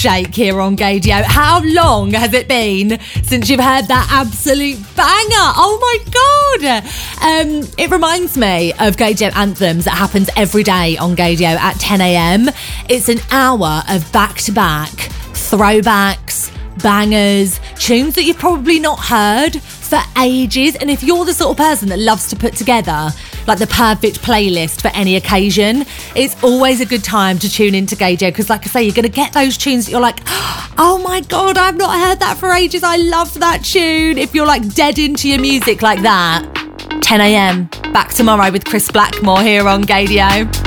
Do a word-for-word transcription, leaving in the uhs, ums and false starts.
shake here on Gaydio. How long has it been since you've heard that absolute banger? Oh my God. Um, it reminds me of Gaydio Anthems that happens every day on Gaydio at ten a.m. It's an hour of back-to-back throwbacks, bangers, tunes that you've probably not heard for ages. And if you're the sort of person that loves to put together like the perfect playlist for any occasion, it's always a good time to tune into Gaydio, because like I say, you're going to get those tunes that you're like, oh my God, I've not heard that for ages. I love that tune. If you're like dead into your music like that, ten a.m. back tomorrow with Chris Blackmore here on Gaydio.